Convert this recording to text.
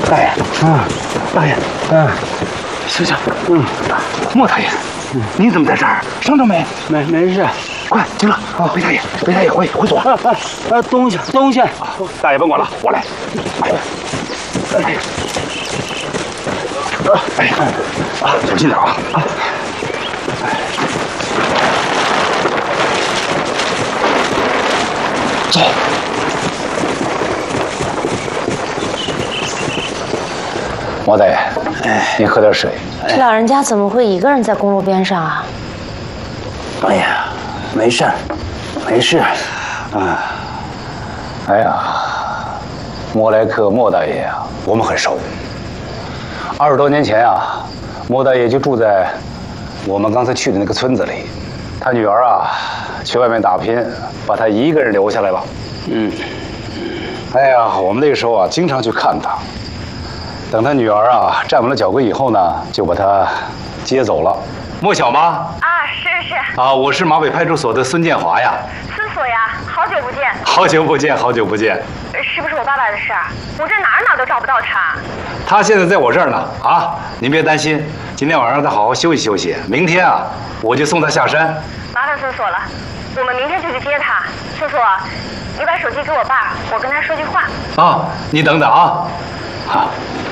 大爷，大爷，醒醒，莫大爷，你怎么在这儿？伤着没？没事。快，行了，裴大爷，回左。东西。大爷甭管了，我来。小心点啊！走。莫大爷，您喝点水。 这老人家怎么会一个人在公路边上啊？ 哎呀，没事。哎呀，莫莱克莫大爷啊，我们很熟。20多年前啊，莫大爷就住在我们刚才去的那个村子里。他女儿啊，去外面打拼，把他一个人留下来了。哎呀，我们那个时候啊，经常去看他。等他女儿啊站稳了脚跟以后呢，就把他接走了。莫小妈啊，是啊，我是马北派出所的孙建华呀。 孙所呀，好久不见。 好久不见。 是不是我爸爸的事儿？我这哪都找不到他。 他现在在我这儿呢啊，您别担心，今天晚上让他好好休息，明天啊我就送他下山。 麻烦孙所了，我们明天就去接他。孙所，你把手机给我爸，我跟他说句话。 啊，你等等啊。好。